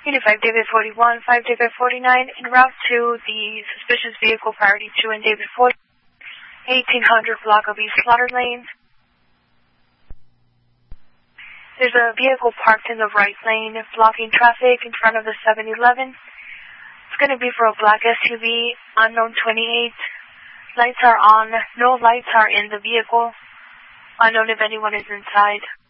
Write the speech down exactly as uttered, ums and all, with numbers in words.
Unifive David forty-one, five David forty-nine, en route to the suspicious vehicle priority two and David forty, eighteen hundred block of East Slaughter Lane. There's a vehicle parked in the right lane, blocking traffic in front of the seven eleven. It's going to be for a black S U V, unknown twenty-eight. Lights are on, no lights are in the vehicle. Unknown if anyone is inside.